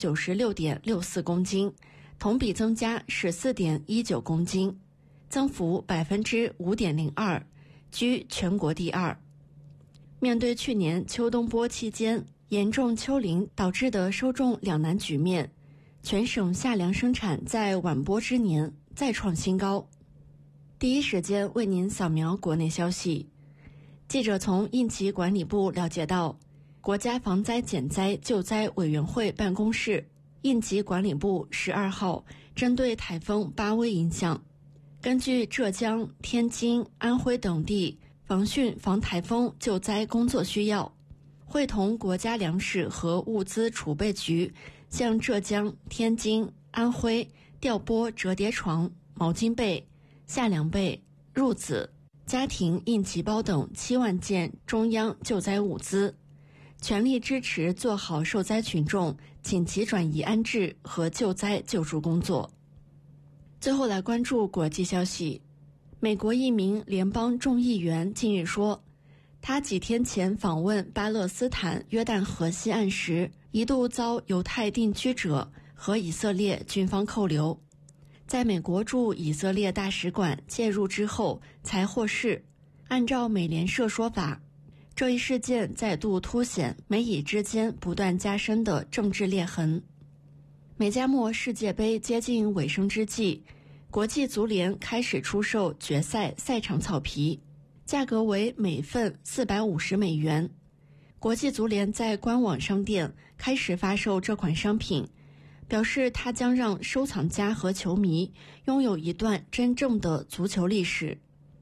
96.64公斤，同比增加14.19公斤，增幅5.02%，居全国第二。面对去年秋冬播期间严重秋龄导致的收种两难局面，全省夏粮生产在晚播之年再创新高。第一时间为您扫描国内消息。记者从应急管理部了解到，国家防灾减灾救灾委员会办公室、应急管理部12号针对台风巴威影响，根据浙江、天津、安徽等地防汛防台风救灾工作需要，会同国家粮食和物资储备局向浙江、天津、安徽调拨折叠床、毛巾被、夏凉被、褥子、家庭应急包等7万件中央救灾物资，全力支持做好受灾群众紧急转移安置和救灾救助工作。最后来关注国际消息。美国一名联邦众议员近日说，他几天前访问巴勒斯坦约旦河西岸时，一度遭犹太定居者和以色列军方扣留，在美国驻以色列大使馆介入之后才获释。按照美联社说法，这一事件再度凸显美以之间不断加深的政治裂痕。美加墨世界杯接近尾声之际，国际足联开始出售决赛赛场草皮，价格为每份450美元。国际足联在官网商店开始发售这款商品，表示它将让收藏家和球迷拥有一段真正的足球历史。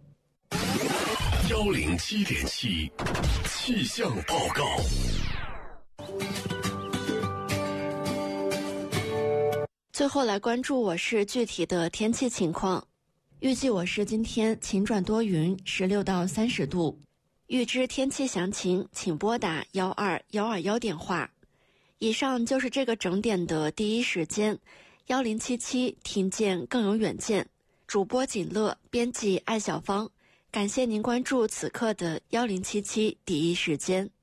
107.7气象报告。 最后来关注我市具体的天气情况。预计我市今天晴转多云，16到30度。预知天气详情，请拨打12121电话。以上就是这个整点的第一时间，1077听见更有远见。主播锦乐，编辑艾小芳。感谢您关注此刻的1077第一时间。